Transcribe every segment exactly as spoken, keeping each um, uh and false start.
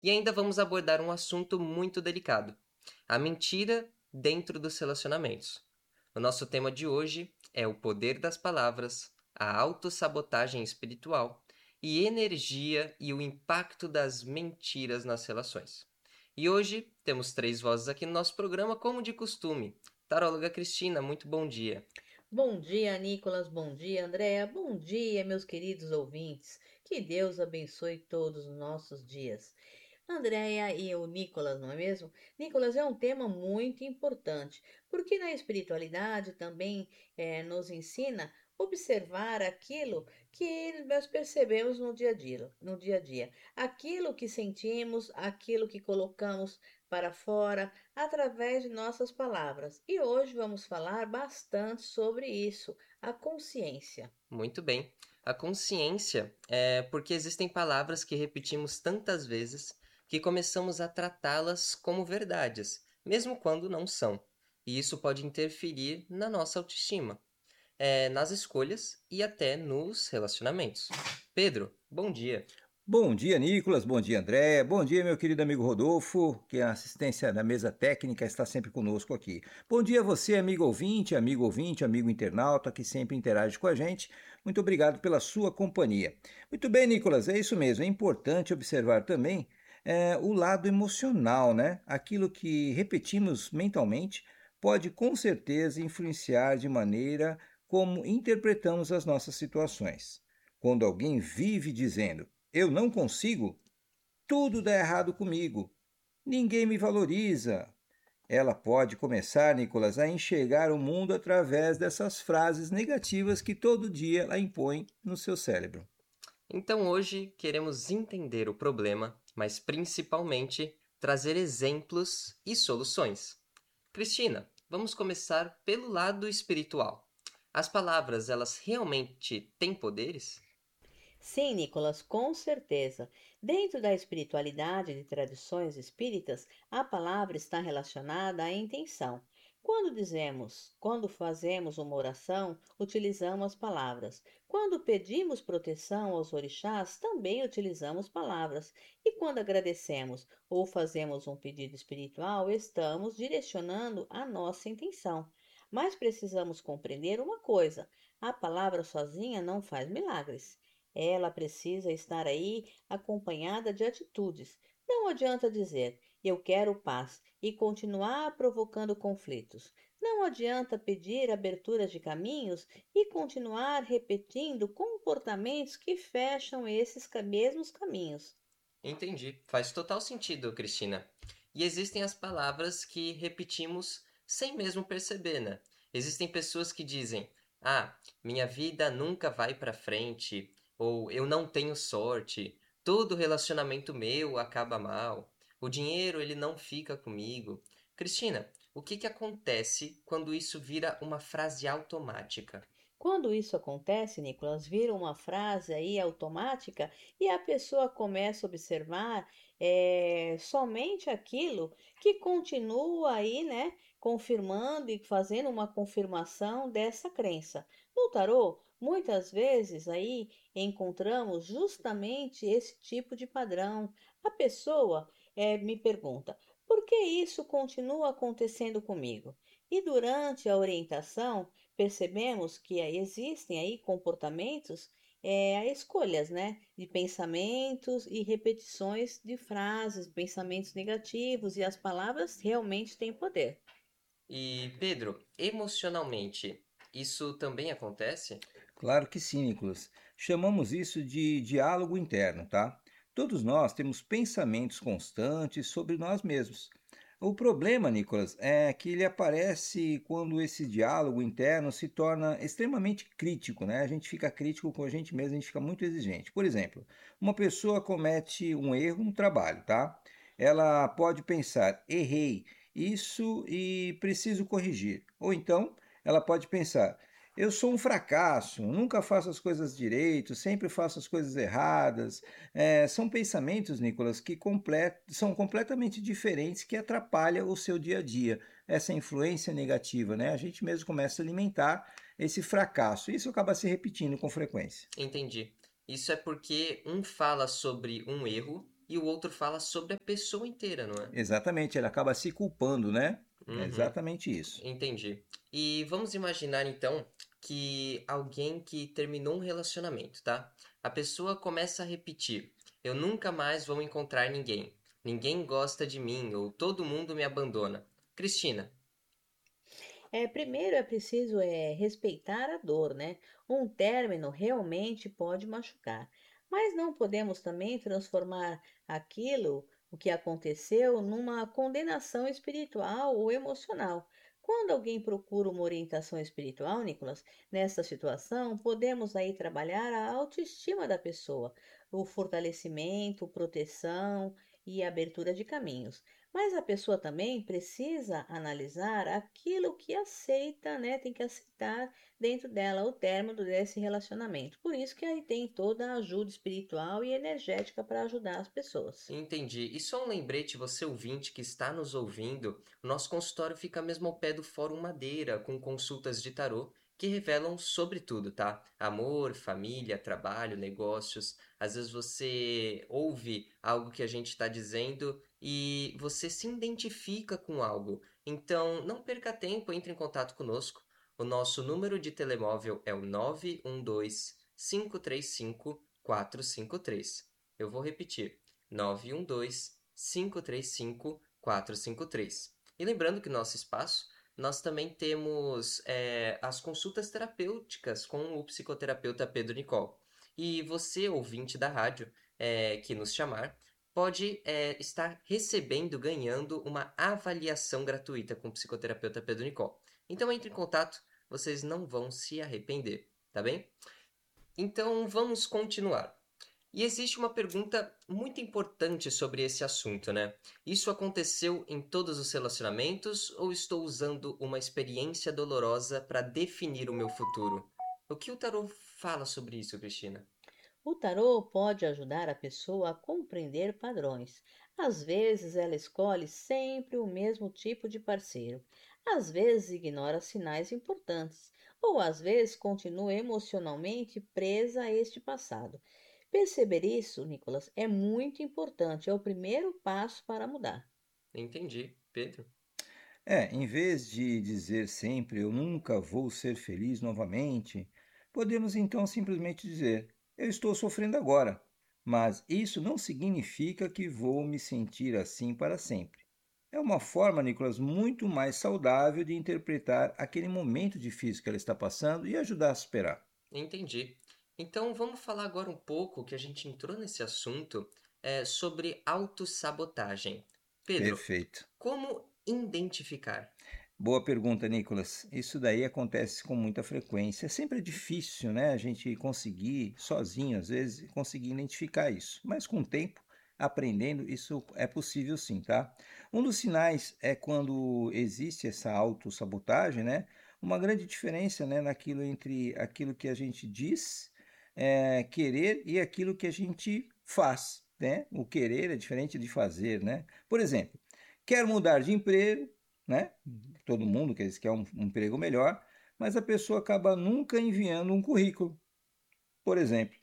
E ainda vamos abordar um assunto muito delicado: a mentira dentro dos relacionamentos. O nosso tema de hoje é o poder das palavras, a autossabotagem espiritual e energia e o impacto das mentiras nas relações. E hoje temos três vozes aqui no nosso programa, como de costume. Taróloga Cristina, muito bom dia. Bom dia, Nicolas. Bom dia, Andréa. Bom dia, meus queridos ouvintes. Que Deus abençoe todos os nossos dias. Andréia e o Nicolas, não é mesmo? Nicolas é um tema muito importante, porque na espiritualidade também eh, nos ensina observar aquilo que nós percebemos no dia a dia, no dia a dia, aquilo que sentimos, aquilo que colocamos para fora através de nossas palavras. E hoje vamos falar bastante sobre isso, a consciência. Muito bem. A consciência é porque existem palavras que repetimos tantas vezes que começamos a tratá-las como verdades, mesmo quando não são. E isso pode interferir na nossa autoestima, é, nas escolhas e até nos relacionamentos. Pedro, bom dia. Bom dia, Nicolas. Bom dia, André. Bom dia, meu querido amigo Rodolfo, que a assistência da mesa técnica está sempre conosco aqui. Bom dia a você, amigo ouvinte, amigo ouvinte, amigo internauta, que sempre interage com a gente. Muito obrigado pela sua companhia. Muito bem, Nicolas, é isso mesmo. É importante observar também é, o lado emocional, né? Aquilo que repetimos mentalmente pode com certeza influenciar de maneira como interpretamos as nossas situações. Quando alguém vive dizendo eu não consigo, tudo dá errado comigo, ninguém me valoriza. Ela pode começar, Nicolas, a enxergar o mundo através dessas frases negativas que todo dia ela impõe no seu cérebro. Então hoje queremos entender o problema, mas principalmente trazer exemplos e soluções. Cristina, vamos começar pelo lado espiritual. As palavras, elas realmente têm poderes? Sim, Nicolas, com certeza. Dentro da espiritualidade de tradições espíritas, a palavra está relacionada à intenção. Quando dizemos, quando fazemos uma oração, utilizamos as palavras. Quando pedimos proteção aos orixás, também utilizamos palavras. E quando agradecemos ou fazemos um pedido espiritual, estamos direcionando a nossa intenção. Mas precisamos compreender uma coisa: a palavra sozinha não faz milagres. Ela precisa estar aí acompanhada de atitudes. Não adianta dizer eu quero paz e continuar provocando conflitos. Não adianta pedir aberturas de caminhos e continuar repetindo comportamentos que fecham esses mesmos caminhos. Entendi. Faz total sentido, Cristina. E existem as palavras que repetimos sem mesmo perceber, né? Existem pessoas que dizem: "Ah, minha vida nunca vai pra frente", ou "Eu não tenho sorte", "Todo relacionamento meu acaba mal", "O dinheiro ele não fica comigo". Cristina, o que que acontece quando isso vira uma frase automática? Quando isso acontece, Nicolas, vira uma frase aí automática e a pessoa começa a observar eh, somente aquilo que continua aí, né, confirmando e fazendo uma confirmação dessa crença. No tarô, muitas vezes aí encontramos justamente esse tipo de padrão. A pessoa eh, me pergunta, por que isso continua acontecendo comigo? E durante a orientação, percebemos que existem aí comportamentos, é, escolhas, né, de pensamentos e repetições de frases, pensamentos negativos, e as palavras realmente têm poder. E Pedro, emocionalmente, isso também acontece? Claro que sim, Nicolas. Chamamos isso de diálogo interno, tá? Todos nós temos pensamentos constantes sobre nós mesmos. O problema, Nicolas, é que ele aparece quando esse diálogo interno se torna extremamente crítico, né? A gente fica crítico com a gente mesmo, a gente fica muito exigente. Por exemplo, uma pessoa comete um erro no trabalho, tá? Ela pode pensar, errei isso e preciso corrigir. Ou então, ela pode pensar, eu sou um fracasso, nunca faço as coisas direito, sempre faço as coisas erradas. É, são pensamentos, Nicolas, que complet são completamente diferentes, que atrapalham o seu dia a dia. Essa influência negativa, né? A gente mesmo começa a alimentar esse fracasso. Isso acaba se repetindo com frequência. Entendi. Isso é porque um fala sobre um erro e o outro fala sobre a pessoa inteira, não é? Exatamente, ele acaba se culpando, né? É Uhum, exatamente isso. entendi. E vamos imaginar então que alguém que terminou um relacionamento, tá? A pessoa começa a repetir: eu nunca mais vou encontrar ninguém. Ninguém gosta de mim ou todo mundo me abandona. Cristina, É, primeiro é preciso é, respeitar a dor, né? Um término realmente pode machucar, mas não podemos também transformar aquilo, o que aconteceu, numa condenação espiritual ou emocional. Quando alguém procura uma orientação espiritual, Nicolas, nessa situação, podemos aí trabalhar a autoestima da pessoa, o fortalecimento, proteção e abertura de caminhos. Mas a pessoa também precisa analisar aquilo que aceita, né? Tem que aceitar dentro dela o término desse relacionamento. Por isso que aí tem toda a ajuda espiritual e energética para ajudar as pessoas. entendi. E só um lembrete, você ouvinte que está nos ouvindo, o nosso consultório fica mesmo ao pé do Fórum Madeira, com consultas de tarô que revelam sobre tudo, tá? Amor, família, trabalho, negócios. Às vezes você ouve algo que a gente está dizendo e você se identifica com algo. Então, não perca tempo, entre em contato conosco. O nosso número de telemóvel é o nove um dois, cinco três cinco, quatro cinco três. Eu vou repetir nove um dois, cinco três cinco, quatro cinco três. E lembrando que no nosso espaço, nós também temos é, as consultas terapêuticas com o psicoterapeuta Pedro Nicol. E você, ouvinte da rádio, é, que nos chamar, pode é, estar recebendo, ganhando uma avaliação gratuita com o psicoterapeuta Pedro Nicol. Então entre em contato, vocês não vão se arrepender, tá bem? Então vamos continuar. E existe uma pergunta muito importante sobre esse assunto, né? Isso aconteceu em todos os relacionamentos ou estou usando uma experiência dolorosa para definir o meu futuro? O que o tarot fala sobre isso, Cristina? O tarô pode ajudar a pessoa a compreender padrões. Às vezes ela escolhe sempre o mesmo tipo de parceiro. Às vezes ignora sinais importantes, ou às vezes continua emocionalmente presa a este passado. Perceber isso, Nicolas, é muito importante, é o primeiro passo para mudar. Entendi, Pedro. É, em vez de dizer sempre eu nunca vou ser feliz novamente, podemos então simplesmente dizer eu estou sofrendo agora, mas isso não significa que vou me sentir assim para sempre. É uma forma, Nicolas, muito mais saudável de interpretar aquele momento difícil que ela está passando e ajudar a superar. Entendi. Então vamos falar agora um pouco, que a gente entrou nesse assunto, é, sobre autossabotagem. Pedro, Perfeito. como identificar? Boa pergunta, Nicolas. Isso daí acontece com muita frequência. É sempre difícil, né, a gente conseguir sozinho, às vezes, conseguir identificar isso. Mas com o tempo, aprendendo, isso é possível sim, tá? Um dos sinais é quando existe essa autossabotagem, né? Uma grande diferença, né, naquilo entre aquilo que a gente diz, é, querer e aquilo que a gente faz, né? O querer é diferente de fazer, né? Por exemplo, quero mudar de emprego, né? Todo mundo quer, quer um, um emprego melhor, mas a pessoa acaba nunca enviando um currículo, por exemplo.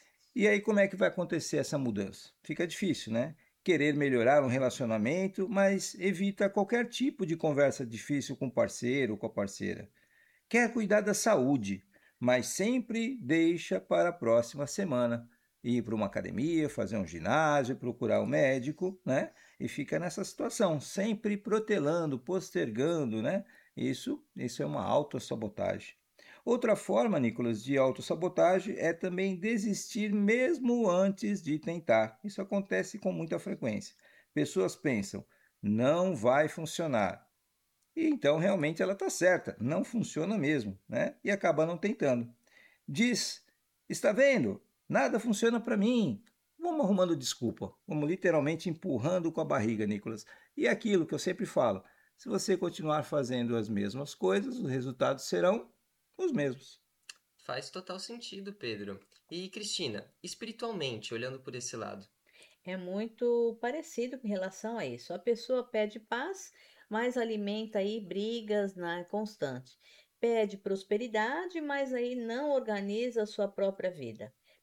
E aí como é que vai acontecer essa mudança? Fica difícil, né? Querer melhorar um relacionamento, mas evita qualquer tipo de conversa difícil com o parceiro ou com a parceira. Quer cuidar da saúde, mas sempre deixa para a próxima semana. Ir para uma academia, fazer um ginásio, procurar um médico, né? E fica nessa situação, sempre protelando, postergando, né? Isso, isso é uma autossabotagem. Outra forma, Nicolas, de autossabotagem é também desistir mesmo antes de tentar. Isso acontece com muita frequência. Pessoas pensam, não vai funcionar. E então realmente ela está certa, não funciona mesmo, né? E acaba não tentando. Diz: está vendo? Nada funciona para mim. Vamos arrumando desculpa, vamos literalmente empurrando com a barriga, Nicolas. E é aquilo que eu sempre falo: se você continuar fazendo as mesmas coisas, os resultados serão os mesmos. Faz total sentido, Pedro. E Cristina, espiritualmente, olhando por esse lado. É muito parecido com relação a isso. A pessoa pede paz, mas alimenta aí brigas na constante. Pede prosperidade, mas aí não organiza a sua própria vida.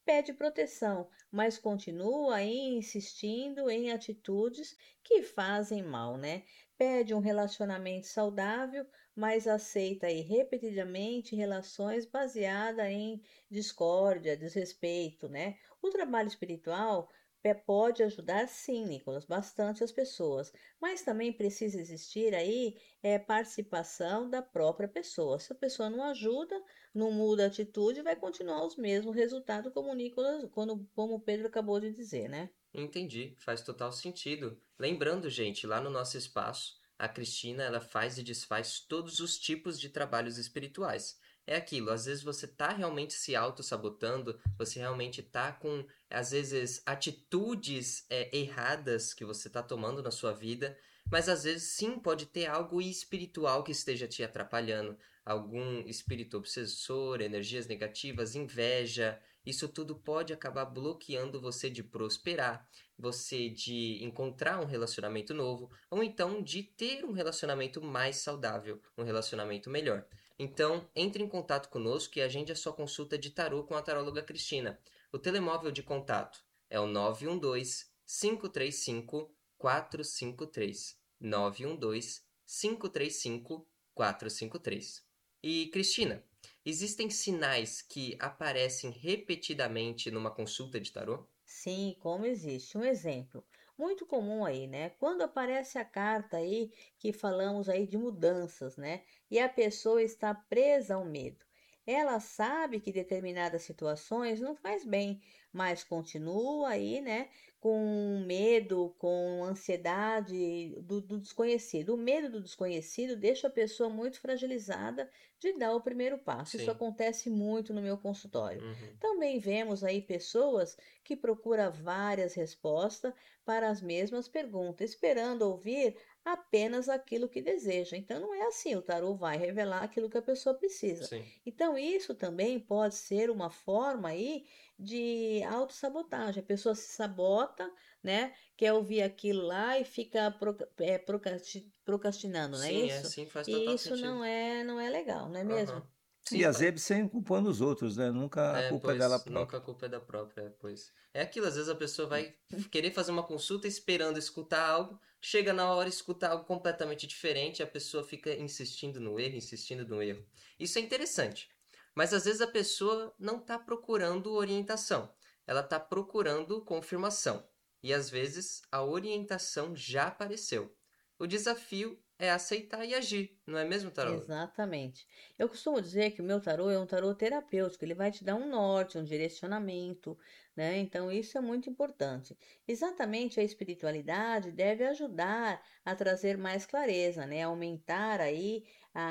pede proteção, mas continua aí insistindo em atitudes que fazem mal, né? Pede um relacionamento saudável, mas aceita aí repetidamente relações baseadas em discórdia, desrespeito, né? O trabalho espiritual pe- pode ajudar sim, Nicolas, bastante as pessoas, mas também precisa existir aí é, participação da própria pessoa. Se a pessoa não ajuda, não muda a atitude, vai continuar os mesmos resultados, como o Nicolas, quando, como o Pedro acabou de dizer, né? Entendi, faz total sentido. Lembrando, gente, lá no nosso espaço, a Cristina, ela faz e desfaz todos os tipos de trabalhos espirituais. É aquilo, às vezes você tá realmente se auto-sabotando, você realmente tá com, às vezes, atitudes é, erradas que você tá tomando na sua vida, mas às vezes sim pode ter algo espiritual que esteja te atrapalhando, algum espírito obsessor, energias negativas, inveja. Isso tudo pode acabar bloqueando você de prosperar, você de encontrar um relacionamento novo, ou então de ter um relacionamento mais saudável, um relacionamento melhor. Então, entre em contato conosco e agende a sua consulta de tarô com a taróloga Cristina. O telemóvel de contato é o nove um dois, cinco três cinco, quatro cinco três. nove um dois, cinco três cinco, quatro cinco três. E, Cristina, existem sinais que aparecem repetidamente numa consulta de tarô? Sim, como existe. Um exemplo muito comum aí, né? Quando aparece a carta aí que falamos aí de mudanças, né? E a pessoa está presa ao medo. Ela sabe que determinadas situações não faz bem, mas continua aí, né? Com medo, com ansiedade do, do desconhecido. O medo do desconhecido deixa a pessoa muito fragilizada de dar o primeiro passo. Isso Sim. acontece muito no meu consultório. Uhum. Também vemos aí pessoas que procura várias respostas para as mesmas perguntas, esperando ouvir apenas aquilo que deseja. Então, não é assim, o tarô vai revelar aquilo que a pessoa precisa. Sim. Então, isso também pode ser uma forma aí de autossabotagem. A pessoa se sabota, né? Quer ouvir aquilo lá e fica proca- é, procrasti- procrastinando, não é Sim, é isso? sim, faz E total isso sentido. não é, não é legal, não é mesmo? Aham. E Sim, às fa- vezes sempre culpando os outros, né? Nunca a é, culpa é dela pois, nunca própria. a culpa é da própria, pois. É aquilo, às vezes a pessoa vai querer fazer uma consulta esperando escutar algo, chega na hora escutar algo completamente diferente, e a pessoa fica insistindo no erro, insistindo no erro. Isso é interessante. Mas às vezes a pessoa não está procurando orientação, ela está procurando confirmação. E às vezes a orientação já apareceu. O desafio é aceitar e agir, não é mesmo, tarólogo? Exatamente. Eu costumo dizer que o meu tarô é um tarô terapêutico, ele vai te dar um norte, um direcionamento, né? Então, isso é muito importante. Exatamente, a espiritualidade deve ajudar a trazer mais clareza, né? Aumentar aí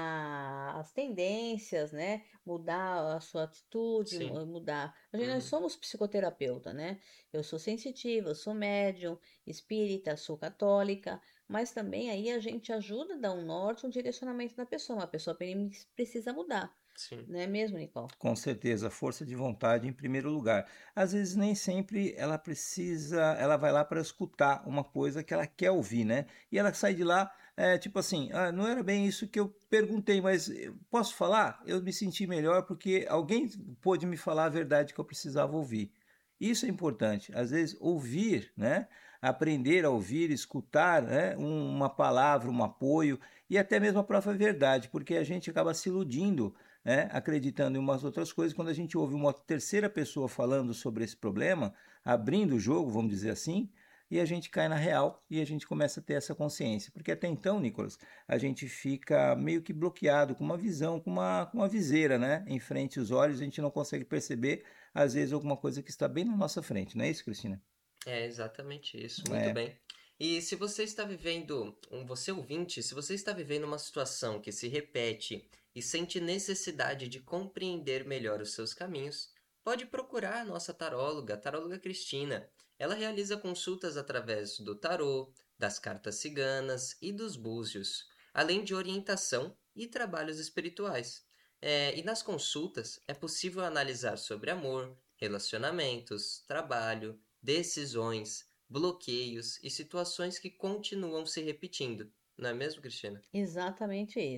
a- as tendências, né? Mudar a sua atitude, Sim. mu- mudar. A gente, nós Uhum. somos psicoterapeuta, né? Eu sou sensitiva, eu sou médium, espírita, sou católica. Mas também aí a gente ajuda a dar um norte, um direcionamento na pessoa. A pessoa pre- precisa mudar, Sim. não é mesmo, Nicole? Com certeza, força de vontade em primeiro lugar. Às vezes nem sempre ela precisa, ela vai lá para escutar uma coisa que ela quer ouvir, né? E ela sai de lá, é, tipo assim, ah, não era bem isso que eu perguntei, mas eu posso falar? Eu me senti melhor porque alguém pôde me falar a verdade que eu precisava ouvir. Isso é importante. Às vezes ouvir, né? Aprender a ouvir, escutar, né? Um- uma palavra, um apoio e até mesmo a própria verdade, porque a gente acaba se iludindo, né, acreditando em umas outras coisas, quando a gente ouve uma terceira pessoa falando sobre esse problema, abrindo o jogo, vamos dizer assim, e a gente cai na real e a gente começa a ter essa consciência. Porque até então, Nicolas, a gente fica meio que bloqueado com uma visão, com uma, com uma viseira, né, em frente aos olhos, a gente não consegue perceber, às vezes, alguma coisa que está bem na nossa frente. Não é isso, Cristina? É exatamente isso. Muito É. bem. E se você está vivendo, um você ouvinte, se você está vivendo uma situação que se repete e sente necessidade de compreender melhor os seus caminhos, pode procurar a nossa taróloga, a taróloga Cristina. Ela realiza consultas através do tarô, das cartas ciganas e dos búzios, além de orientação e trabalhos espirituais. É, e nas consultas é possível analisar sobre amor, relacionamentos, trabalho, decisões, bloqueios e situações que continuam se repetindo. Não é mesmo, Cristina? Exatamente isso.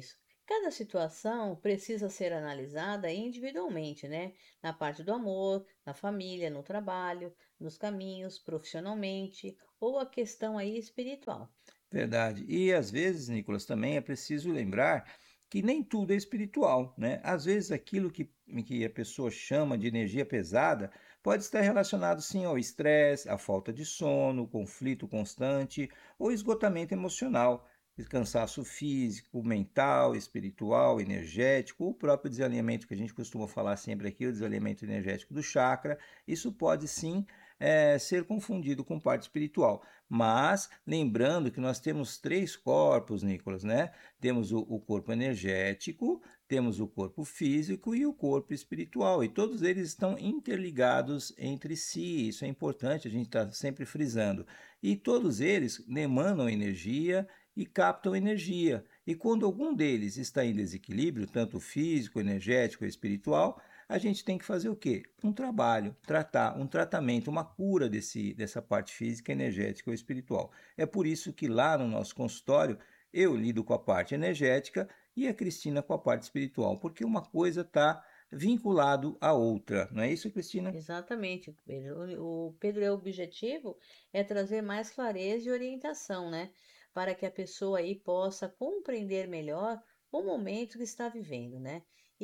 Cada situação precisa ser analisada individualmente, né? Na parte do amor, na família, no trabalho, nos caminhos, profissionalmente ou a questão aí espiritual. Verdade. E às vezes, Nicolas, também é preciso lembrar que nem tudo é espiritual, né? Às vezes aquilo que, que a pessoa chama de energia pesada pode estar relacionado sim ao estresse, à falta de sono, conflito constante ou esgotamento emocional, cansaço físico, mental, espiritual, energético, o próprio desalinhamento que a gente costuma falar sempre aqui, o desalinhamento energético do chakra. Isso pode sim eh, ser confundido com parte espiritual. Mas lembrando que nós temos três corpos, Nicolas, né? Temos o, o corpo energético, temos o corpo físico e o corpo espiritual, e todos eles estão interligados entre si. Isso é importante, a gente está sempre frisando. E todos eles emanam energia e captam energia. E quando algum deles está em desequilíbrio, tanto físico, energético ou espiritual, a gente tem que fazer o quê? Um trabalho, tratar, um tratamento, uma cura desse, dessa parte física, energética ou espiritual. É por isso que lá no nosso consultório eu lido com a parte energética e a Cristina com a parte espiritual, porque uma coisa está vinculado à outra. Não é isso, Cristina? Exatamente, Pedro. O o Pedro, é o objetivo é trazer mais clareza e orientação, né? Para que a pessoa aí possa compreender melhor o momento que está vivendo, né?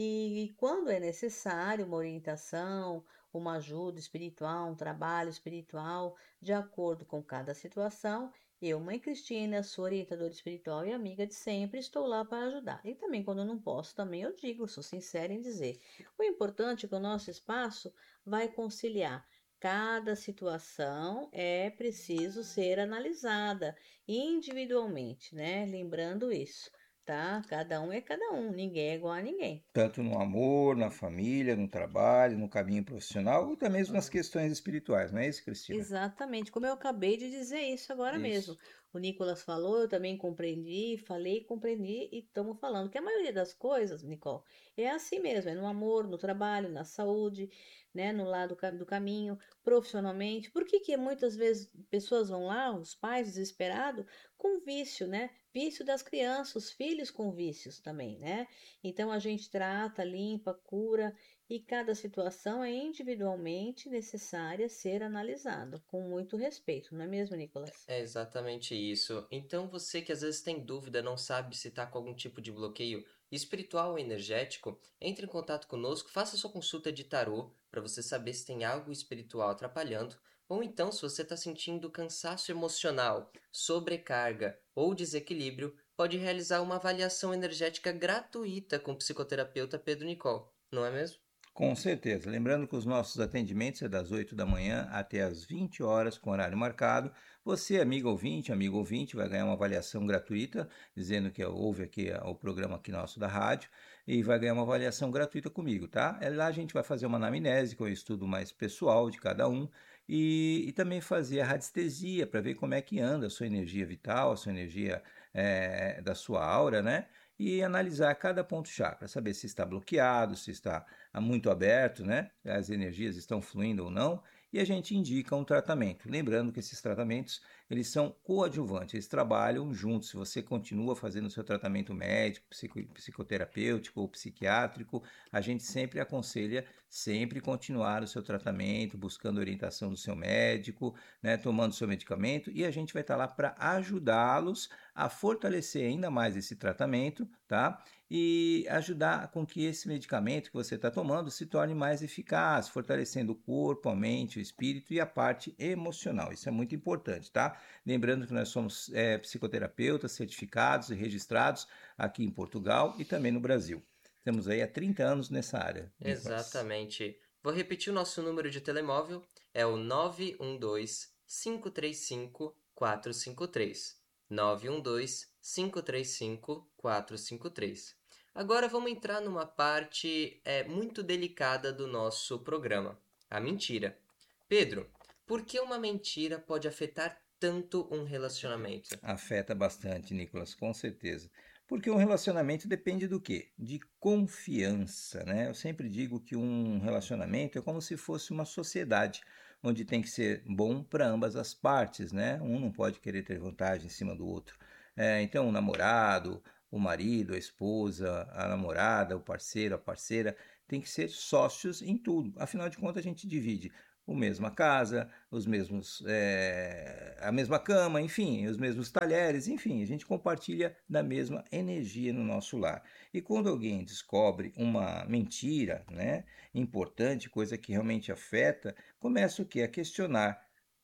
E quando é necessário uma orientação, uma ajuda espiritual, um trabalho espiritual, de acordo com cada situação, eu, Mãe Cristina, sua orientadora espiritual e amiga de sempre, estou lá para ajudar. E também, quando eu não posso, também eu digo, sou sincera em dizer. O importante é que o nosso espaço vai conciliar. Cada situação é preciso ser analisada individualmente, né? Lembrando isso, tá? Cada um é cada um, ninguém é igual a ninguém. Tanto no amor, na família, no trabalho, no caminho profissional, ou até mesmo nas questões espirituais, não é isso, Cristina? Exatamente, como eu acabei de dizer isso agora Isso. mesmo. O Nicolas falou, eu também compreendi, falei, compreendi e estamos falando que a maioria das coisas, Nicole, é assim mesmo, é no amor, no trabalho, na saúde, né, no lado ca- do caminho, profissionalmente. Por que que muitas vezes pessoas vão lá, os pais desesperados, com vício, né? Vício das crianças, os filhos com vícios também, né? Então a gente trata, limpa, cura e cada situação é individualmente necessária ser analisada com muito respeito, não é mesmo, Nicolas? É exatamente isso. Então você que às vezes tem dúvida, não sabe se está com algum tipo de bloqueio espiritual ou energético, entre em contato conosco, faça sua consulta de tarô para você saber se tem algo espiritual atrapalhando, ou então se você está sentindo cansaço emocional, sobrecarga ou desequilíbrio, pode realizar uma avaliação energética gratuita com o psicoterapeuta Pedro Nicol, não é mesmo? Com certeza. Lembrando que os nossos atendimentos é das oito da manhã até as vinte horas, com horário marcado. Você, amigo ouvinte, amigo ouvinte, vai ganhar uma avaliação gratuita, dizendo que ouve aqui o programa aqui nosso da rádio, e vai ganhar uma avaliação gratuita comigo, tá? É lá a gente vai fazer uma anamnese, que é um estudo mais pessoal de cada um, e, e também fazer a radiestesia, para ver como é que anda a sua energia vital, a sua energia eh, da sua aura, né? E analisar cada ponto chakra, saber se está bloqueado, se está muito aberto, né? As energias estão fluindo ou não, e a gente indica um tratamento. Lembrando que esses tratamentos, eles são coadjuvantes, eles trabalham juntos. Se você continua fazendo o seu tratamento médico, psico, psicoterapêutico ou psiquiátrico, a gente sempre aconselha sempre continuar o seu tratamento, buscando orientação do seu médico, né? Tomando seu medicamento, e a gente vai estar lá para ajudá-los a fortalecer ainda mais esse tratamento, tá? E ajudar com que esse medicamento que você está tomando se torne mais eficaz, fortalecendo o corpo, a mente, o espírito e a parte emocional. Isso é muito importante, tá? Lembrando que nós somos é, psicoterapeutas certificados e registrados aqui em Portugal e também no Brasil. Estamos aí há trinta anos nessa área, Nicolas. Exatamente. Vou repetir o nosso número de telemóvel, é o nove um dois, cinco três cinco, quatro cinco três. nove um dois, cinco três cinco, quatro cinco três. Agora vamos entrar numa parte é, muito delicada do nosso programa, a mentira. Pedro, por que uma mentira pode afetar tanto um relacionamento? Afeta bastante, Nicolas, com certeza. Porque um relacionamento depende do quê? De confiança, né? Eu sempre digo que um relacionamento é como se fosse uma sociedade, onde tem que ser bom para ambas as partes, né? Um não pode querer ter vantagem em cima do outro. É, então, o namorado, o marido, a esposa, a namorada, o parceiro, a parceira, tem que ser sócios em tudo. Afinal de contas, a gente divide a mesma casa, os mesmos, eh, a mesma cama, enfim, os mesmos talheres, enfim, a gente compartilha da mesma energia no nosso lar. E quando alguém descobre uma mentira, né, importante, coisa que realmente afeta, começa o quê? A questionar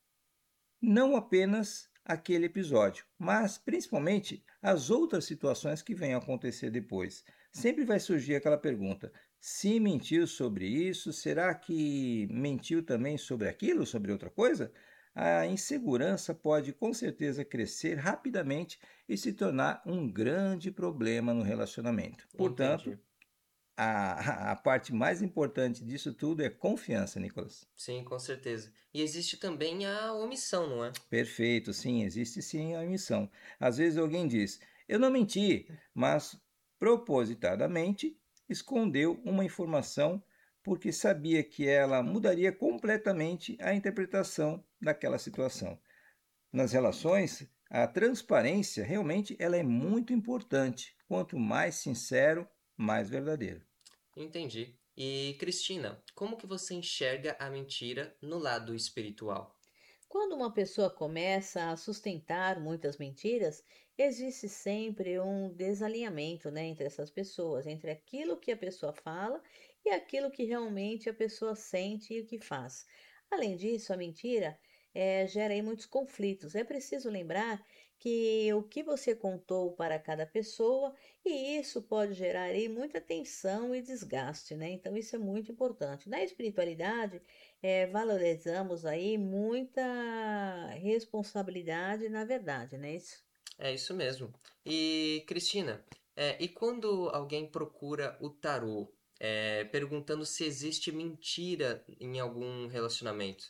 não apenas aquele episódio, mas principalmente as outras situações que venham a acontecer depois. Sempre vai surgir aquela pergunta: se mentiu sobre isso, será que mentiu também sobre aquilo, sobre outra coisa? A insegurança pode com certeza crescer rapidamente e se tornar um grande problema no relacionamento. Portanto, Entendi. a, a parte mais importante disso tudo é confiança, Nicolas. Sim, com certeza. E existe também a omissão, não é? Perfeito, sim, existe sim a omissão. Às vezes alguém diz, eu não menti, mas propositadamente escondeu uma informação porque sabia que ela mudaria completamente a interpretação daquela situação. Nas relações, a transparência realmente ela é muito importante. Quanto mais sincero, mais verdadeiro. Entendi. E Cristina, como que você enxerga a mentira no lado espiritual? Quando uma pessoa começa a sustentar muitas mentiras, existe sempre um desalinhamento, né, entre essas pessoas, entre aquilo que a pessoa fala e aquilo que realmente a pessoa sente e o que faz. Além disso, a mentira eh, gera aí muitos conflitos. É preciso lembrar que o que você contou para cada pessoa, e isso pode gerar aí muita tensão e desgaste, né? Então, isso é muito importante. Na espiritualidade, é, valorizamos aí muita responsabilidade na verdade, né? Isso. É isso mesmo. E Cristina, é, e quando alguém procura o tarô, é, perguntando se existe mentira em algum relacionamento?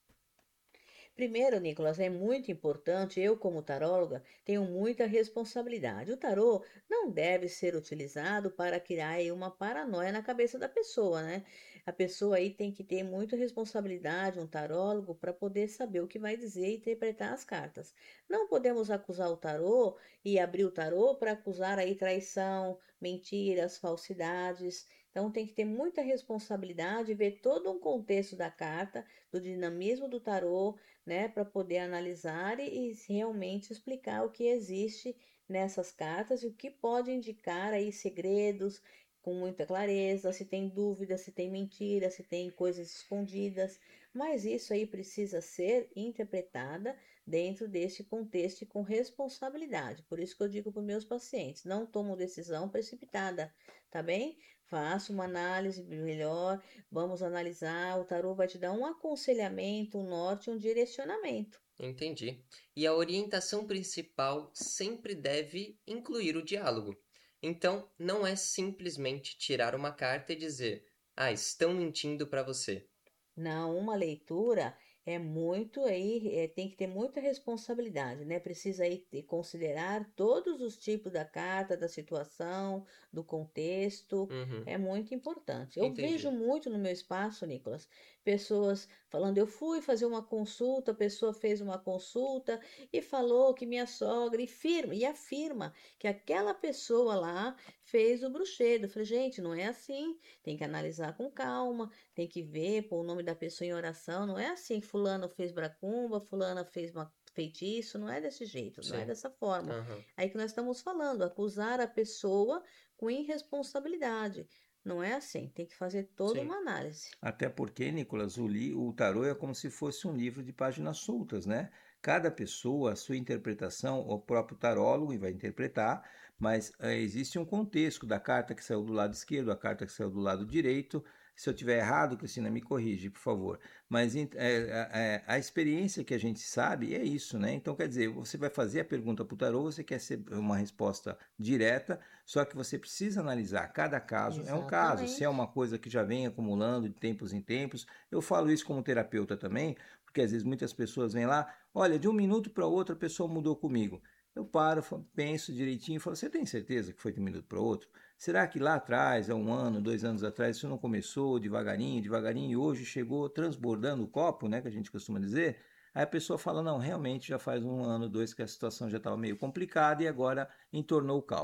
Primeiro, Nicolas, é muito importante, eu como taróloga tenho muita responsabilidade. O tarô não deve ser utilizado para criar aí uma paranoia na cabeça da pessoa, né? A pessoa aí tem que ter muita responsabilidade, um tarólogo, para poder saber o que vai dizer e interpretar as cartas. Não podemos acusar o tarô e abrir o tarô para acusar aí traição, mentiras, falsidades. Então tem que ter muita responsabilidade e ver todo um contexto da carta, do dinamismo do tarô, né, para poder analisar e, e realmente explicar o que existe nessas cartas e o que pode indicar aí segredos com muita clareza, se tem dúvidas, se tem mentira, se tem coisas escondidas, mas isso aí precisa ser interpretada dentro desse contexto e com responsabilidade. Por isso que eu digo para os meus pacientes, não tomam decisão precipitada, tá bem? Faça uma análise melhor. Vamos analisar, o tarô vai te dar um aconselhamento, um norte, um direcionamento. Entendi. E a orientação principal sempre deve incluir o diálogo. Então, não é simplesmente tirar uma carta e dizer: ah, estão mentindo para você. Não, uma leitura é muito aí, é, tem que ter muita responsabilidade, né? Precisa aí ter- considerar todos os tipos da carta, da situação, do contexto. Uhum, É muito importante. Eu vejo entendi. muito no meu espaço, Nicolas, pessoas falando, eu fui fazer uma consulta, a pessoa fez uma consulta e falou que minha sogra, e firma, e afirma que aquela pessoa lá fez o bruxedo. Eu falei, gente, não é assim, tem que analisar com calma, tem que ver, pôr o nome da pessoa em oração. Não é assim, fulano fez bracumba, fulana fez uma feitiço, não é desse jeito, não é Sim. dessa forma. Aham. Aí que nós estamos falando, acusar a pessoa com irresponsabilidade. Não é assim, tem que fazer toda Sim. uma análise. Até porque, Nicolas, o, li, o tarô é como se fosse um livro de páginas soltas, né? Cada pessoa, a sua interpretação, o próprio tarólogo vai interpretar, mas eh, existe um contexto da carta que saiu do lado esquerdo, a carta que saiu do lado direito. Se eu tiver errado, Cristina, me corrige, por favor. Mas eh, eh, a experiência que a gente sabe é isso, né? Então, quer dizer, você vai fazer a pergunta para o tarô, você quer ser uma resposta direta, só que você precisa analisar, cada caso é um caso. Se é Exatamente. uma coisa que já vem acumulando de tempos em tempos, eu falo isso como terapeuta também, porque às vezes muitas pessoas vêm lá, olha, de um minuto para outro a pessoa mudou comigo. Eu paro, penso direitinho e falo, você tem certeza que foi de um minuto para outro? Será que lá atrás, há um ano, dois anos atrás, isso não começou devagarinho, devagarinho, e hoje chegou transbordando o copo, né, que a gente costuma dizer? Aí a pessoa fala, não, realmente já faz um ano, dois que a situação já estava meio complicada e agora entornou o caldo.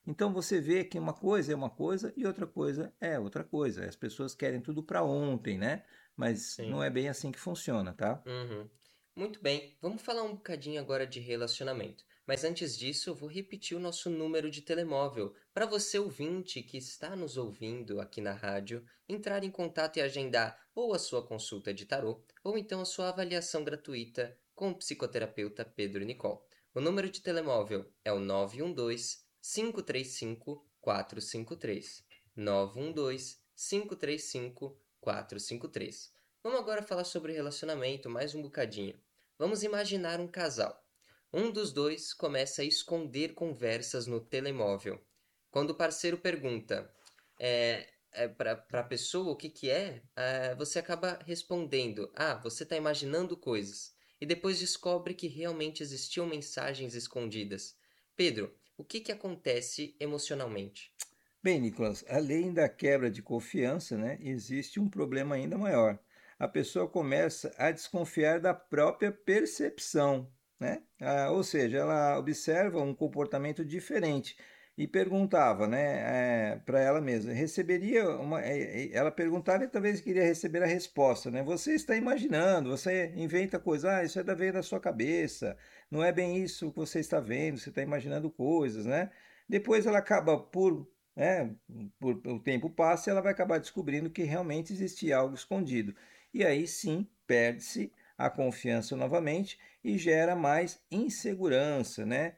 Então você vê que uma coisa é uma coisa e outra coisa é outra coisa. As pessoas querem tudo para ontem, né? Mas Sim. não é bem assim que funciona, tá? Uhum. Muito bem, vamos falar um bocadinho agora de relacionamento. Mas antes disso, eu vou repetir o nosso número de telemóvel para você ouvinte que está nos ouvindo aqui na rádio entrar em contato e agendar ou a sua consulta de tarô ou então a sua avaliação gratuita com o psicoterapeuta Pedro Nicole. O número de telemóvel é o nove um dois, cinco três cinco, quatro cinco três. nove um dois, cinco três cinco, quatro cinco três. Vamos agora falar sobre relacionamento mais um bocadinho. Vamos imaginar um casal. Um dos dois começa a esconder conversas no telemóvel. Quando o parceiro pergunta é, é, para a pessoa o que, que é, é, você acaba respondendo: Ah, você está imaginando coisas. E depois descobre que realmente existiam mensagens escondidas. Pedro, o que, que acontece emocionalmente? Bem, Nicolas, além da quebra de confiança, né, existe um problema ainda maior. A pessoa começa a desconfiar da própria percepção, né? Ah, ou seja, ela observa um comportamento diferente e perguntava, né, para ela mesma, receberia uma, eh, eh, ela perguntava e talvez queria receber a resposta, né? Você está imaginando, você inventa coisa, ah, isso é da veia da sua cabeça, não é bem isso que você está vendo, você está imaginando coisas, né? Depois ela acaba por né, por, o tempo passa e ela vai acabar descobrindo que realmente existia algo escondido. E aí sim perde-se a confiança novamente e gera mais insegurança, né?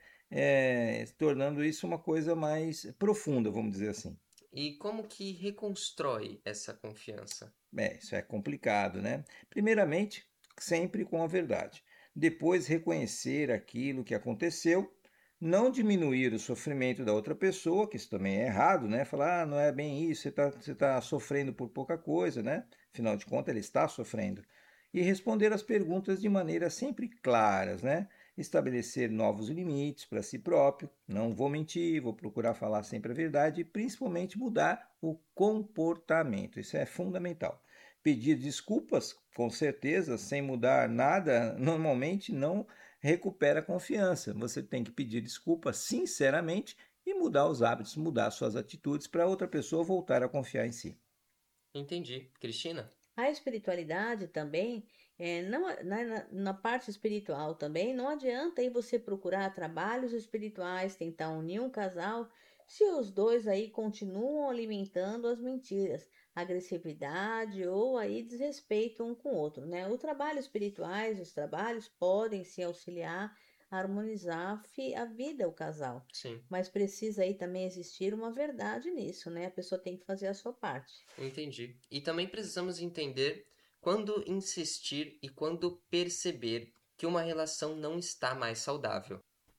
É, tornando isso uma coisa mais profunda, vamos dizer assim. E como que reconstrói essa confiança? É, isso é complicado, né? Primeiramente, sempre com a verdade. Depois, reconhecer aquilo que aconteceu, não diminuir o sofrimento da outra pessoa, que isso também é errado, né? Falar, ah, não é bem isso, você está você tá sofrendo por pouca coisa, né? Afinal de contas, ele está sofrendo. E responder as perguntas de maneira sempre claras, né? Estabelecer novos limites para si próprio. Não vou mentir, vou procurar falar sempre a verdade e principalmente mudar o comportamento. Isso é fundamental. Pedir desculpas, com certeza, sem mudar nada, normalmente não recupera a confiança. Você tem que pedir desculpas sinceramente e mudar os hábitos, mudar suas atitudes para outra pessoa voltar a confiar em si. Entendi. Cristina? A espiritualidade também, é, não, a- na, na- na parte espiritual também, não adianta aí você procurar trabalhos espirituais, tentar unir um casal, se os dois aí continuam alimentando as mentiras, agressividade ou aí desrespeito um com o outro, né? O trabalho espirituais, os trabalhos podem se auxiliar a harmonizar a fi- a vida, o casal, Sim. mas precisa aí também existir uma verdade nisso, né? A pessoa tem que fazer a sua parte. Entendi. E também precisamos entender quando insistir e quando perceber que uma relação não está mais saudável.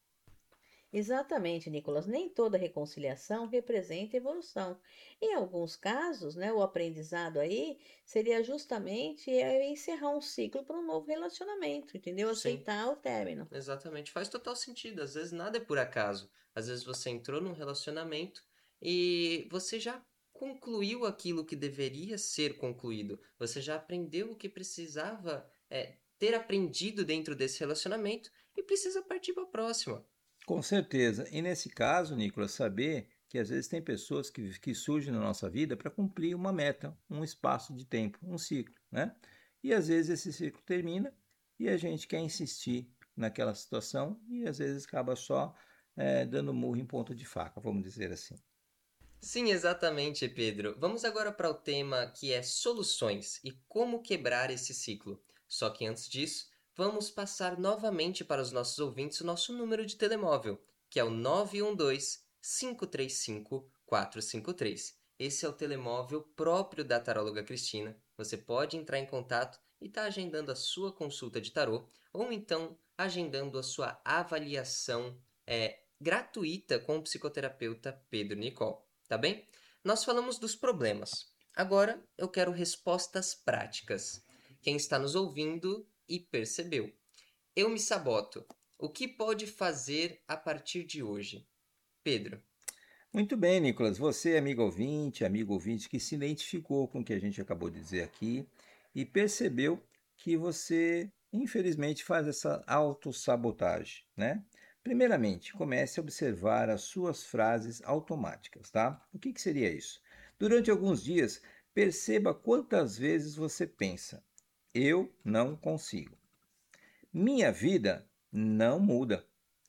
Exatamente, Nicolas. Nem toda reconciliação representa evolução. Em alguns casos, né, o aprendizado aí seria justamente é, encerrar um ciclo para um novo relacionamento, entendeu? Sim, Aceitar o término. exatamente. Faz total sentido. Às vezes nada é por acaso. Às vezes você entrou num relacionamento e você já concluiu aquilo que deveria ser concluído. Você já aprendeu o que precisava é, ter aprendido dentro desse relacionamento e precisa partir para a próxima. Com certeza. E nesse caso, Nicolas, saber que às vezes tem pessoas que, que surgem na nossa vida para cumprir uma meta, um espaço de tempo, um ciclo, né? E às vezes esse ciclo termina e a gente quer insistir naquela situação e às vezes acaba só eh, dando murro em ponta de faca, vamos dizer assim. Sim, exatamente, Pedro. Vamos agora para o tema que é soluções e como quebrar esse ciclo. Só que antes disso, vamos passar novamente para os nossos ouvintes o nosso número de telemóvel, que é o nove um dois, cinco três cinco, quatro cinco três. Esse é o telemóvel próprio da taróloga Cristina. Você pode entrar em contato e estar agendando a sua consulta de tarô ou então agendando a sua avaliação é, gratuita com o psicoterapeuta Pedro Nicole. Tá bem? Nós falamos dos problemas. Agora eu quero respostas práticas. Quem está nos ouvindo e percebeu. Eu me saboto. O que pode fazer a partir de hoje? Pedro. Muito bem, Nicolas. Você, amigo ouvinte, amigo ouvinte que se identificou com o que a gente acabou de dizer aqui e percebeu que você, infelizmente, faz essa autossabotagem, né? Primeiramente, comece a observar as suas frases automáticas, tá? O que que seria isso? Durante alguns dias, perceba quantas vezes você pensa: eu não consigo. Minha vida não muda.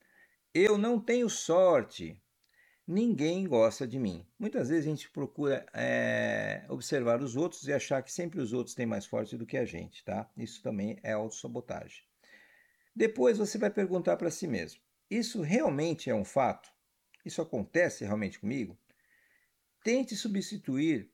Eu não tenho sorte. Ninguém gosta de mim. Muitas vezes a gente procura é, observar os outros e achar que sempre os outros têm mais forte do que a gente, tá? Isso também é autossabotagem. Depois você vai perguntar para si mesmo: isso realmente é um fato? Isso acontece realmente comigo? Tente substituir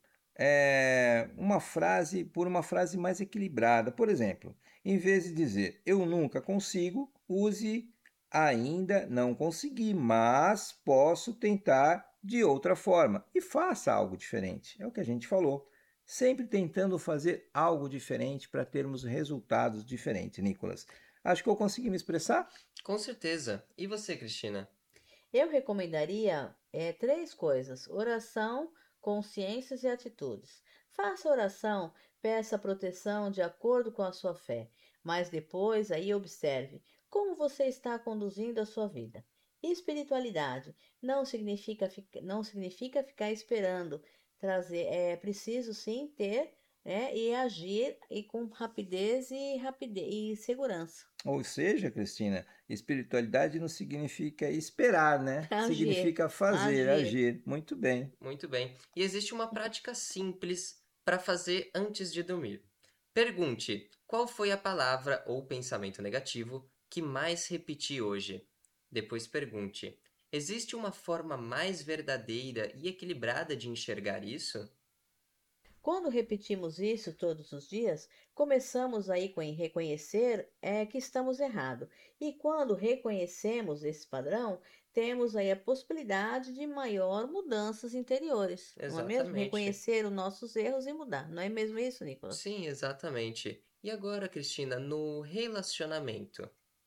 é, uma frase por uma frase mais equilibrada. Por exemplo, em vez de dizer eu nunca consigo, use ainda não consegui, mas posso tentar de outra forma. E faça algo diferente. É o que a gente falou. Sempre tentando fazer algo diferente para termos resultados diferentes, Nicolas. Acho que eu consegui me expressar? Com certeza. E você, Cristina? Eu recomendaria é, três coisas: oração, consciências e atitudes. Faça oração, peça proteção de acordo com a sua fé, mas depois aí observe como você está conduzindo a sua vida. Espiritualidade não significa, não significa ficar esperando, trazer, é preciso sim ter, né, e agir e com rapidez e rapidez e segurança. Ou seja, Cristina, espiritualidade não significa esperar, né? Agir, Significa fazer, agir. agir. Muito bem. Muito bem. E existe uma prática simples para fazer antes de dormir. Pergunte: qual foi a palavra ou pensamento negativo que mais repeti hoje? Depois pergunte: existe uma forma mais verdadeira e equilibrada de enxergar isso? Quando repetimos isso todos os dias, começamos aí com em reconhecer é, que estamos errados. E quando reconhecemos esse padrão, temos aí a possibilidade de maior mudanças interiores, não é mesmo? Exatamente. Reconhecer os nossos erros e mudar. Não é mesmo isso, Nicolas? Sim, exatamente. E agora, Cristina, no relacionamento?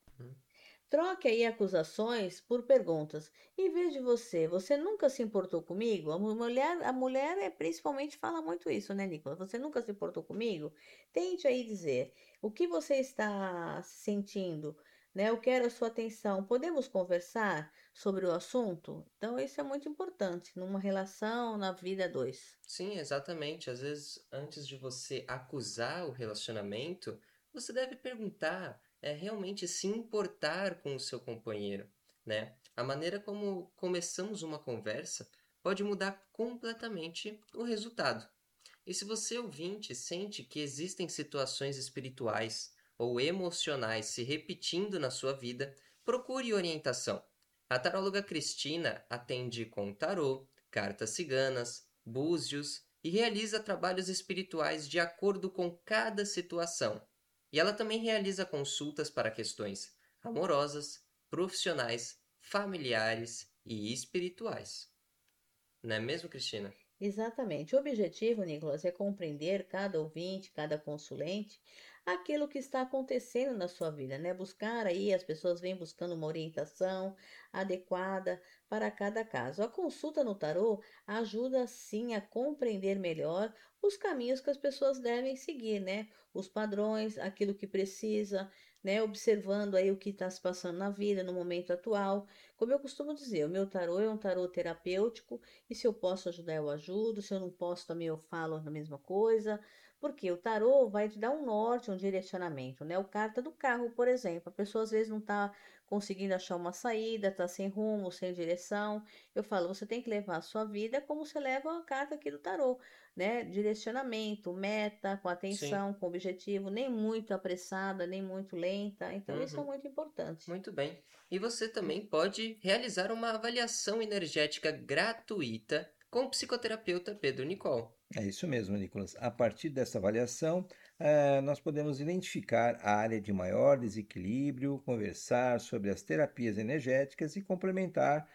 Troque aí acusações por perguntas. Em vez de você, você nunca se importou comigo? A mu- mulher, a mulher é principalmente fala muito isso, né, Nicolas? Você nunca se importou comigo? Tente aí dizer o que você está sentindo, né? Eu quero a sua atenção. Podemos conversar sobre o assunto? Então, isso é muito importante numa relação, na vida a dois. Sim, exatamente. Às vezes, antes de você acusar o relacionamento, você deve perguntar, é, realmente se importar com o seu companheiro, né? A maneira como começamos uma conversa pode mudar completamente o resultado. E se você, ouvinte, sente que existem situações espirituais ou emocionais se repetindo na sua vida, procure orientação. A taróloga Cristina atende com tarô, cartas ciganas, búzios e realiza trabalhos espirituais de acordo com cada situação. E ela também realiza consultas para questões amorosas, profissionais, familiares e espirituais. Não é mesmo, Cristina? Exatamente. O objetivo, Nicolas, é compreender cada ouvinte, cada consulente, aquilo que está acontecendo na sua vida, né? Buscar aí, as pessoas vêm buscando uma orientação adequada para cada caso. A consulta no tarô ajuda sim a compreender melhor os caminhos que as pessoas devem seguir, né? Os padrões, aquilo que precisa, né? Observando aí o que está se passando na vida no momento atual. Como eu costumo dizer, o meu tarô é um tarô terapêutico e se eu posso ajudar, eu ajudo. Se eu não posso, também eu falo a mesma coisa. Porque o tarô vai te dar um norte, um direcionamento, né? O carta do carro, por exemplo. A pessoa às vezes não está conseguindo achar uma saída, está sem rumo, sem direção. Eu falo, você tem que levar a sua vida como você leva a carta aqui do tarô, né? Direcionamento, meta, com Sim. atenção, com objetivo, nem muito apressada, nem muito lenta. Então, isso é Uhum. muito importante. Muito bem. E você também pode realizar uma avaliação energética gratuita com o psicoterapeuta Pedro Nicol. É isso mesmo, Nicolas. A partir dessa avaliação, eh, nós podemos identificar a área de maior desequilíbrio, conversar sobre as terapias energéticas e complementar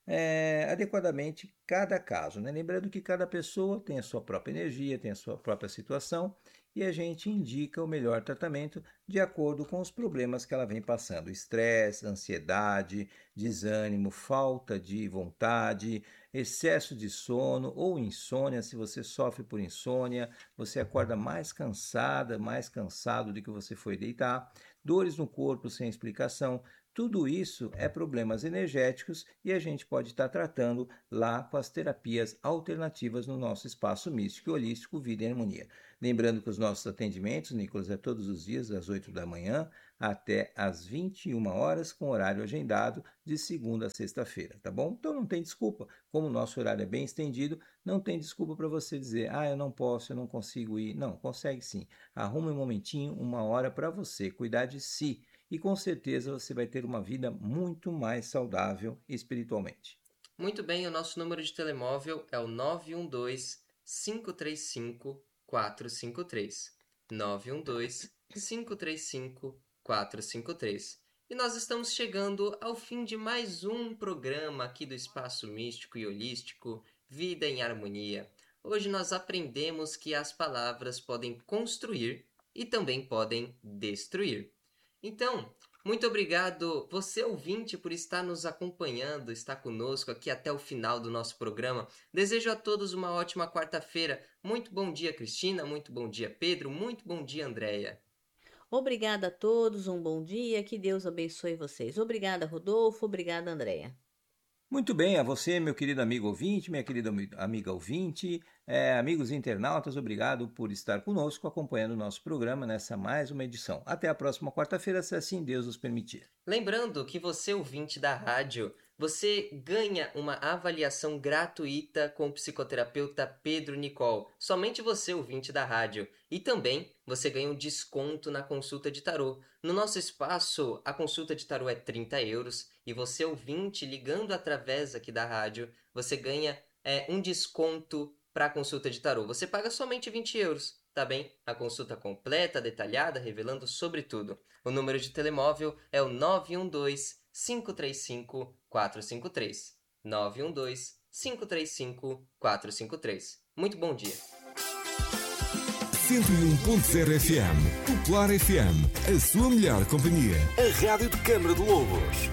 eh, adequadamente cada caso, né? Lembrando que cada pessoa tem a sua própria energia, tem a sua própria situação e a gente indica o melhor tratamento de acordo com os problemas que ela vem passando: estresse, ansiedade, desânimo, falta de vontade, excesso de sono ou insônia. Se você sofre por insônia, você acorda mais cansada, mais cansado do que você foi deitar, dores no corpo sem explicação, Tudo isso é problemas energéticos e a gente pode estar tratando lá com as terapias alternativas no nosso espaço místico e holístico Vida em Harmonia. Lembrando que os nossos atendimentos, Nicolas, é todos os dias das oito da manhã até às vinte e uma horas, com horário agendado de segunda a sexta-feira, tá bom? Então não tem desculpa. Como o nosso horário é bem estendido, não tem desculpa para você dizer, ah, eu não posso, eu não consigo ir. Não, consegue sim. Arrume um momentinho, uma hora para você cuidar de si. E com certeza você vai ter uma vida muito mais saudável espiritualmente. Muito bem, o nosso número de telemóvel é o nove um dois, cinco três cinco, quatro cinco três. nove um dois, cinco três cinco, quatro cinco três. E nós estamos chegando ao fim de mais um programa aqui do Espaço Místico e Holístico Vida em Harmonia. Hoje nós aprendemos que as palavras podem construir e também podem destruir. Então, muito obrigado você ouvinte por estar nos acompanhando, estar conosco aqui até o final do nosso programa. Desejo a todos uma ótima quarta-feira. Muito bom dia, Cristina, muito bom dia, Pedro, muito bom dia, Andréia. Obrigada a todos, um bom dia, que Deus abençoe vocês. Obrigada, Rodolfo, obrigada, Andréia. Muito bem, a você, meu querido amigo ouvinte, minha querida amiga ouvinte, é, amigos internautas, obrigado por estar conosco, acompanhando o nosso programa nessa mais uma edição. Até a próxima quarta-feira, se assim Deus nos permitir. Lembrando que você, ouvinte da rádio, você ganha uma avaliação gratuita com o psicoterapeuta Pedro Nicol. Somente você, ouvinte da rádio. E também você ganha um desconto na consulta de tarô. No nosso espaço, a consulta de tarô é trinta euros. E você, ouvinte, ligando através aqui da rádio, você ganha é, um desconto para a consulta de tarô. Você paga somente vinte euros, tá bem? A consulta completa, detalhada, revelando sobre tudo. O número de telemóvel é o nove um dois, cinco três cinco, quatro cinco três. nove um dois, cinco três cinco, quatro cinco três. Muito bom dia. cento e um ponto zero F M, Popular F M, a sua melhor companhia. A rádio de Câmara de Lobos.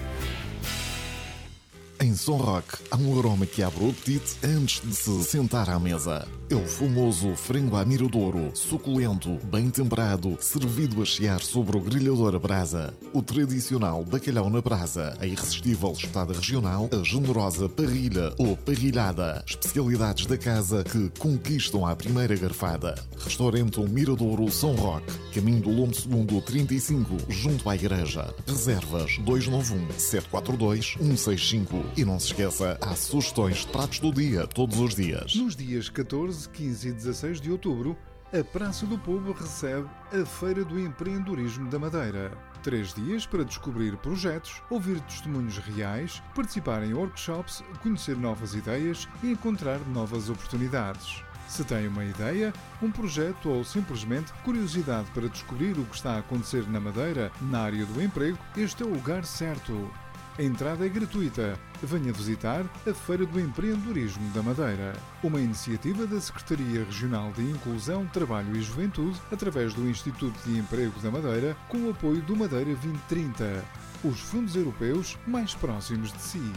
Em Som Rock, há um aroma que abre o apetite antes de se sentar à mesa. É o famoso frango à miradouro, suculento, bem temperado, servido a chiar sobre o grelhador a brasa. O tradicional bacalhau na brasa, a irresistível espetada regional, a generosa parrilha ou parrilhada. Especialidades da casa que conquistam à primeira garfada. Restaurante Miradouro Som Rock, caminho do Lombo Segundo trinta e cinco, junto à igreja. Reservas dois nove um, sete quatro dois, um seis cinco. E não se esqueça, há sugestões de pratos do dia, todos os dias. Nos dias catorze, quinze e dezasseis de outubro, a Praça do Povo recebe a Feira do Empreendedorismo da Madeira. Três dias para descobrir projetos, ouvir testemunhos reais, participar em workshops, conhecer novas ideias e encontrar novas oportunidades. Se tem uma ideia, um projeto ou simplesmente curiosidade para descobrir o que está a acontecer na Madeira, na área do emprego, este é o lugar certo. A entrada é gratuita. Venha visitar a Feira do Empreendedorismo da Madeira, uma iniciativa da Secretaria Regional de Inclusão, Trabalho e Juventude, através do Instituto de Emprego da Madeira, com o apoio do Madeira vinte trinta, os fundos europeus mais próximos de si.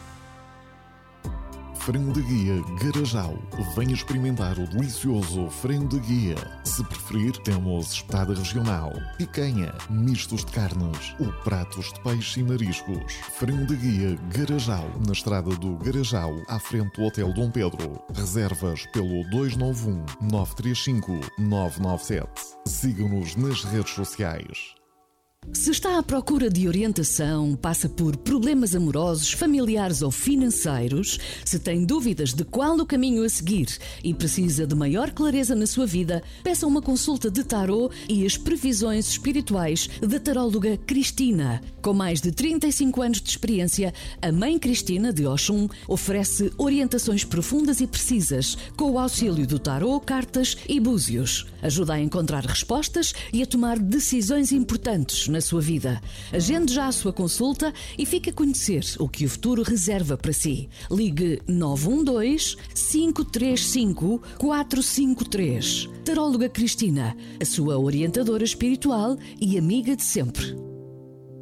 Frango de guia Garajal. Venha experimentar o delicioso frango de guia. Se preferir, temos espetada regional, picanha, mistos de carnes ou pratos de peixe e mariscos. Frango de guia Garajal, na estrada do Garajal, à frente do Hotel Dom Pedro. Reservas pelo dois nove um, nove três cinco, nove nove sete. Siga-nos nas redes sociais. Se está à procura de orientação, passa por problemas amorosos, familiares ou financeiros, se tem dúvidas de qual o caminho a seguir e precisa de maior clareza na sua vida, peça uma consulta de tarô e as previsões espirituais da taróloga Cristina. Com mais de trinta e cinco anos de experiência, a Mãe Cristina de Oxum oferece orientações profundas e precisas com o auxílio do tarô, cartas e búzios. Ajuda a encontrar respostas e a tomar decisões importantes na sua vida. Agende já a sua consulta e fique a conhecer o que o futuro reserva para si. Ligue nove um dois, cinco três cinco, quatro cinco três. Taróloga Cristina, a sua orientadora espiritual e amiga de sempre.